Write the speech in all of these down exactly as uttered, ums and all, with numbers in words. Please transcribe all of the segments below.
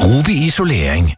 Ruby Isolering.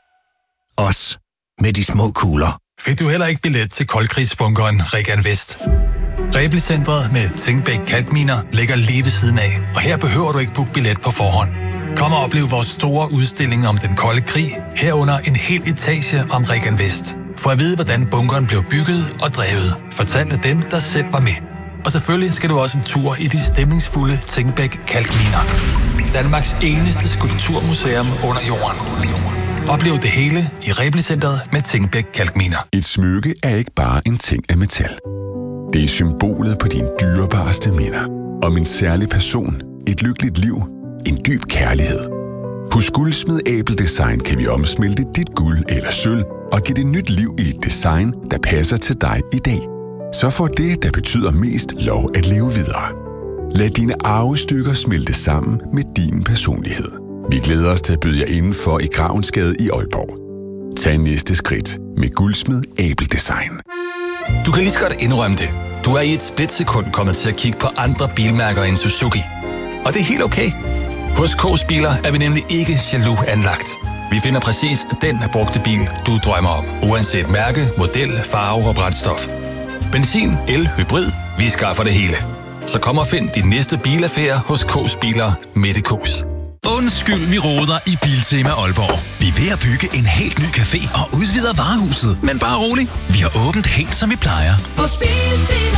Os med de små kugler. Fik du heller ikke billet til koldkrigsbunkeren Regan Vest? Rebelcentret med Tingbæk Kalkminer ligger lige ved siden af, og her behøver du ikke booke billet på forhånd. Kom og oplev vores store udstilling om den kolde krig, herunder en hel etage om Regan Vest. For at vide, hvordan bunkeren blev bygget og drevet, fortalt af dem, der selv var med. Og selvfølgelig skal du også en tur i de stemningsfulde Tingbæk Kalkminer. Danmarks eneste skulpturmuseum under jorden. Oplev det hele i Rebelcentret med Tingbæk Kalkminer. Et smykke er ikke bare en ting af metal. Det er symbolet på dine dyrebareste minder. Om en særlig person, et lykkeligt liv, en dyb kærlighed. Hos Guldsmed Abel Design kan vi omsmelte dit guld eller sølv og give det nyt liv i et design, der passer til dig i dag. Så får det, der betyder mest, lov at leve videre. Lad dine arvestykker smelte sammen med din personlighed. Vi glæder os til at byde jer indenfor i Gravensgade i Aalborg. Tag næste skridt med Guldsmed Abel Design. Du kan lige så godt indrømme det. Du er i et splitsekund kommet til at kigge på andre bilmærker end Suzuki. Og det er helt okay. Hos K's Biler er vi nemlig ikke jaloux anlagt. Vi finder præcis den brugte bil, du drømmer om. Uanset mærke, model, farve og brændstof. Benzin, el, hybrid, vi skaffer det hele. Så kom og find din næste bilaffære hos K's Biler Mette K's. Undskyld, vi roder i Biltema Aalborg. Vi er ved at bygge en helt ny café og udvider varehuset. Men bare rolig, vi har åbent helt som vi plejer. Hos Biltema.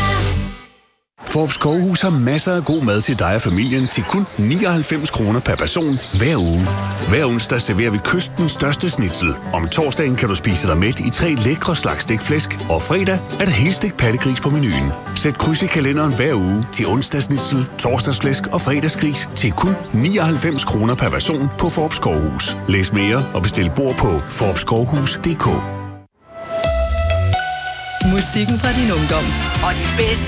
Forbes Skovhus har masser af god mad til dig og familien til kun nioghalvfems kroner per person hver uge. Hver onsdag serverer vi kystens største schnitzel. Om torsdagen kan du spise dig mæt i tre lækre slags stikflæsk, og fredag er der helstegt pattegris på menuen. Sæt kryds i kalenderen hver uge til onsdagsschnitzel, torsdagsflæsk og fredagsgris til kun nioghalvfems kroner per person på Forbes Skovhus. Læs mere og bestil bord på forbes skovhus punktum d k. Musikken fra din ungdom og de bedste